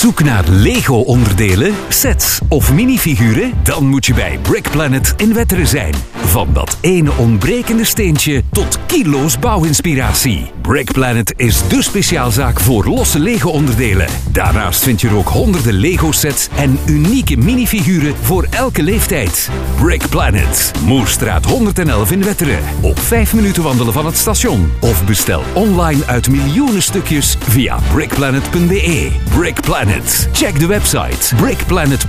zoek naar Lego-onderdelen, sets of minifiguren? Dan moet je bij Brick Planet in Wetteren zijn. Van dat ene ontbrekende steentje tot kilo's bouwinspiratie. Brick Planet is dé speciaalzaak voor losse Lego-onderdelen. Daarnaast vind je er ook honderden Lego-sets en unieke minifiguren voor elke leeftijd. Brick Planet, Moerstraat 111 in Wetteren. Op 5 minuten wandelen van het station. Of bestel online uit miljoenen stukjes via brickplanet.be. Brick Planet. Check de website brickplanet.be.